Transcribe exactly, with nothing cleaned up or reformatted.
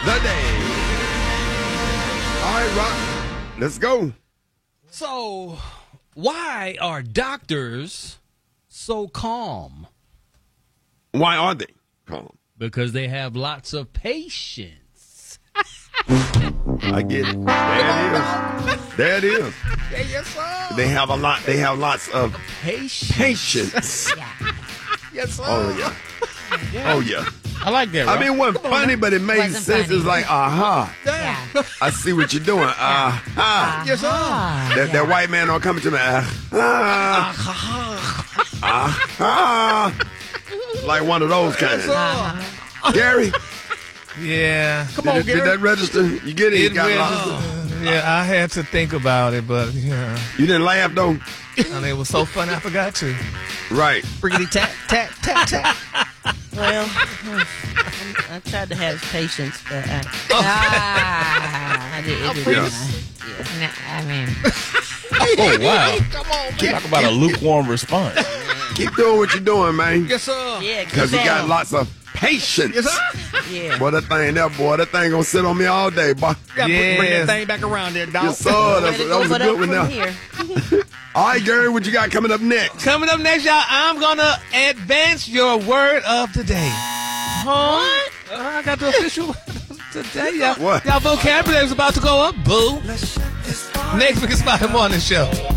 the day. All right, Rock, let's go. So, why are doctors so calm? Why are they calm? Because they have lots of patience. I get it. There it is. There it is. Yes, sir. They have a lot. They have lots of Patience. patience. Yes, sir. Oh yeah. Oh yeah. I like that. I mean, it wasn't funny, but it made Wasn't sense. funny. It's like, aha. Yeah. I see what you're doing. Aha. Yes, sir. That, that white man don't come to me. Aha. Aha. Like one of those kinds. Gary, Yeah. Come did, on, it, did Gary. that register? You get it? You, It got went- lots of- yeah, I had to think about it, but yeah, you didn't laugh, though? and it was so fun I forgot to. Right. Friggity tap, tap, tap, tap. Well, I tried to have patience, but I, Ah. I did. It didn't. Yeah. Nah, I mean, Oh wow! Come on, Talk about a lukewarm response. Keep doing what you're doing, man. Yes, sir. Yeah, Because you got lots of patience. Yes, sir. Yeah. Boy, that thing there, boy, that thing gonna sit on me all day, boy. Gotta bring that Yes. thing back around there, dog. Yes, sir. That's, that was a good one from there. here. All right, Gary, what you got coming up next? Coming up next, y'all, I'm gonna advance your word of the day. What? Uh, I got the official today, y'all. What? Y'all vocabulary is about to go up, boo. Next week's Spotted Morning Show.